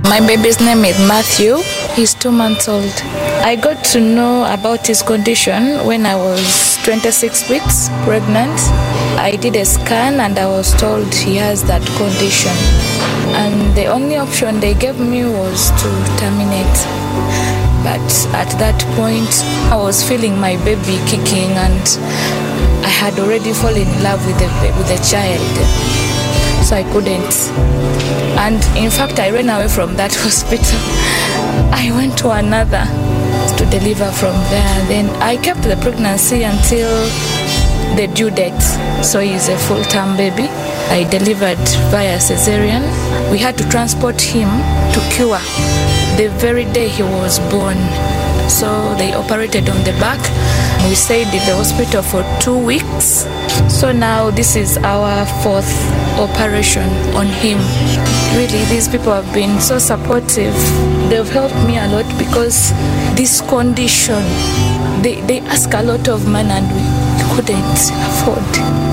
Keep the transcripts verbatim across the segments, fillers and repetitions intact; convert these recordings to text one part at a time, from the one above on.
My baby's name is Matthew. He's two months old. I got to know about his condition when I was twenty-six weeks pregnant. I did a scan and I was told he has that condition. And the only option they gave me was to terminate. But at that point, I was feeling my baby kicking and I had already fallen in love with the, with the child. So I couldn't. And in fact, I ran away from that hospital. I went to another to deliver from there. Then I kept the pregnancy until the due date. So he's a full-term baby. I delivered via cesarean. We had to transport him to Cure the very day he was born. So they operated on the back. We stayed in the hospital for two weeks. So now this is our fourth operation on him. Really, these people have been so supportive. They've helped me a lot because this condition, they, they ask a lot of money and we couldn't afford.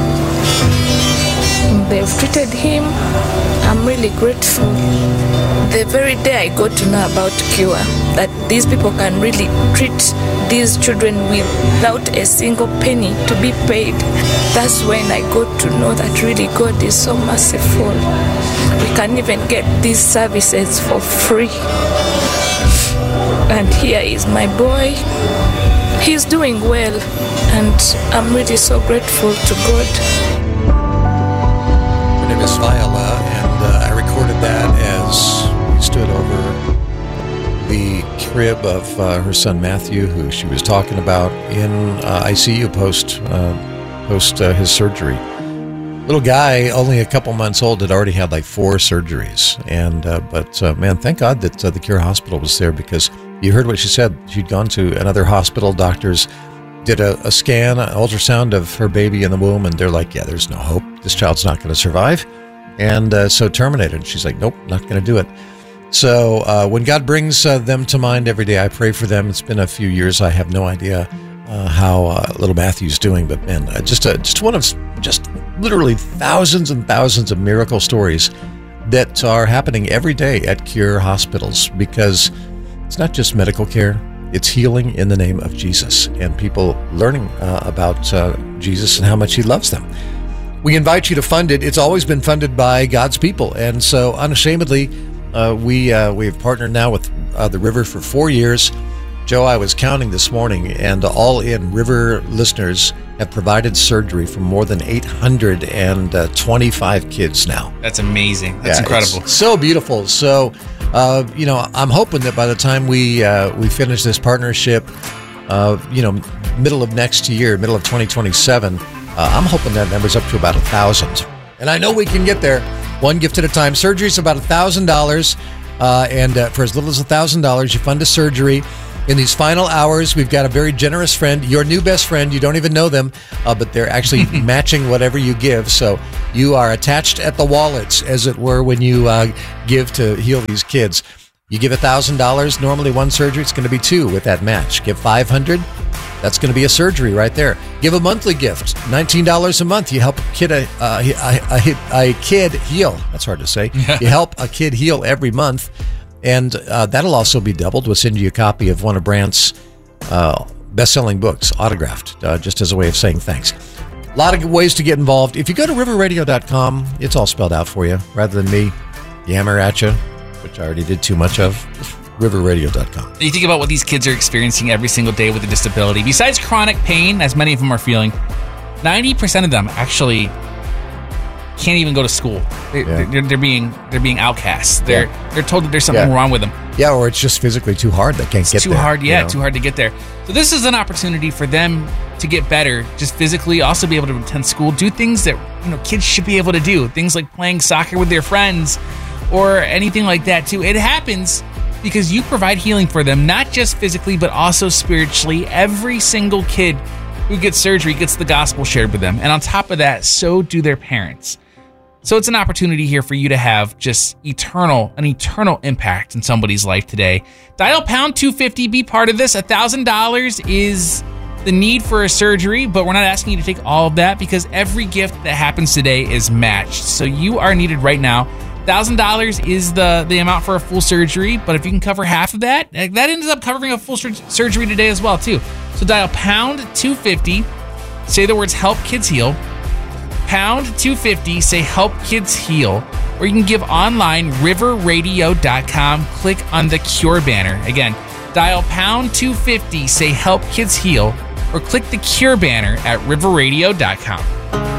They've treated him. I'm really grateful. The very day I got to know about Cure, that these people can really treat these children without a single penny to be paid, that's when I got to know that really God is so merciful. We can even get these services for free. And here is my boy. He's doing well, and I'm really so grateful to God. Her name is Viola, and uh, I recorded that as we stood over the crib of uh, her son Matthew, who she was talking about in uh, I C U post uh, post uh, his surgery. Little guy, only a couple months old, had already had like four surgeries, and uh, but uh, man, thank God that uh, the Cure Hospital was there, because you heard what she said. She'd gone to another hospital. Doctors did a, a scan, an ultrasound of her baby in the womb, and they're like, yeah, there's no hope. This child's not going to survive. And uh, so terminated. She's like, nope, not going to do it. So uh, when God brings uh, them to mind every day, I pray for them. It's been a few years. I have no idea uh, how uh, little Matthew's doing, but man, uh, just, a, just one of just literally thousands and thousands of miracle stories that are happening every day at Cure hospitals, because it's not just medical care. It's healing in the name of Jesus, and people learning uh, about uh, Jesus and how much he loves them. We invite you to fund it. It's always been funded by God's people, and so unashamedly, uh, we uh, we've partnered now with uh, the River for four years. Joe, I was counting this morning, and all in, River listeners have provided surgery for more than eight hundred twenty-five kids now. That's amazing. That's yeah, incredible. It's so beautiful. So, uh, you know, I'm hoping that by the time we uh, we finish this partnership, uh, you know, middle of next year, middle of twenty twenty-seven, uh, I'm hoping that number's up to about a thousand. And I know we can get there, one gift at a time. Surgery is about a thousand dollars, and uh, for as little as a thousand dollars, you fund a surgery. In these final hours, we've got a very generous friend, your new best friend. You don't even know them, uh, but they're actually matching whatever you give. So you are attached at the wallets, as it were, when you uh, give to heal these kids. You give one thousand dollars, normally one surgery, it's going to be two with that match. Give five hundred dollars, that's going to be a surgery right there. Give a monthly gift, nineteen dollars a month. You help a kid, a, a, a, a kid heal. That's hard to say. You help a kid heal every month. And uh, that'll also be doubled. We'll send you a copy of one of Brant's uh, best-selling books, autographed, uh, just as a way of saying thanks. A lot of ways to get involved. If you go to river radio dot com, it's all spelled out for you, rather than me yammer at you, which I already did too much of. Just river radio dot com. You think about what these kids are experiencing every single day with a disability. Besides chronic pain, as many of them are feeling, ninety percent of them actually can't even go to school. They, yeah. they're, they're being they're being outcasts. They're yeah. they're told that there's something yeah. wrong with them. Yeah, or it's just physically too hard. They can't it's get too there. Too hard, yeah, you know? too hard to get there. So this is an opportunity for them to get better, just physically, also be able to attend school, do things that, you know, kids should be able to do. Things like playing soccer with their friends or anything like that too. It happens because you provide healing for them, not just physically, but also spiritually. Every single kid who gets surgery gets the gospel shared with them. And on top of that, so do their parents. So it's an opportunity here for you to have just eternal, an eternal impact in somebody's life today. Dial pound two fifty, be part of this. one thousand dollars is the need for a surgery, but we're not asking you to take all of that because every gift that happens today is matched. So you are needed right now. one thousand dollars is the, the amount for a full surgery, but if you can cover half of that, that ends up covering a full sur- surgery today as well, too. So dial pound two fifty, say the words Help Kids Heal, pound two fifty, say Help Kids Heal, or you can give online, river radio dot com, click on the Cure banner. Again, dial pound two fifty, say Help Kids Heal, or click the Cure banner at river radio dot com.